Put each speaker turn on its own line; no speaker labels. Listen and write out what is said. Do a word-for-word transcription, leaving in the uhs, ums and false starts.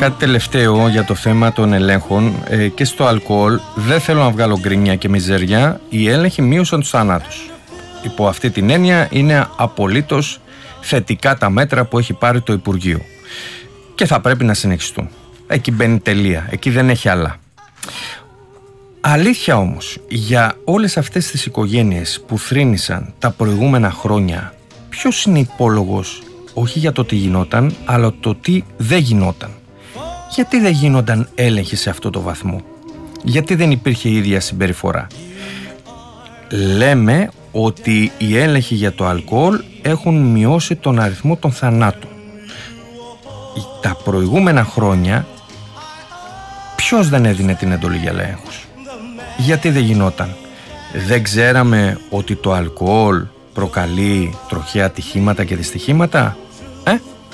κάτι τελευταίο για το θέμα των ελέγχων ε, και στο αλκοόλ. Δεν θέλω να βγάλω γκρίνια και μιζέρια. Οι έλεγχοι μείωσαν τους θανάτους. Υπό αυτή την έννοια είναι απολύτως θετικά τα μέτρα που έχει πάρει το Υπουργείο και θα πρέπει να συνεχιστούν. Εκεί μπαίνει τελεία, εκεί δεν έχει άλλα. Αλήθεια όμως, για όλες αυτές τις οικογένειες που θρήνησαν τα προηγούμενα χρόνια, ποιος είναι υπόλογος όχι για το τι γινόταν, αλλά το τι δεν γινόταν? Γιατί δεν γίνονταν έλεγχοι σε αυτό το βαθμό? Γιατί δεν υπήρχε η ίδια συμπεριφορά? Λέμε ότι οι έλεγχοι για το αλκοόλ έχουν μειώσει τον αριθμό των θανάτων. Τα προηγούμενα χρόνια ποιος δεν έδινε την εντολή για ελέγχους? Γιατί δεν γινόταν? Δεν ξέραμε ότι το αλκοόλ προκαλεί τροχαία ατυχήματα και δυστυχήματα?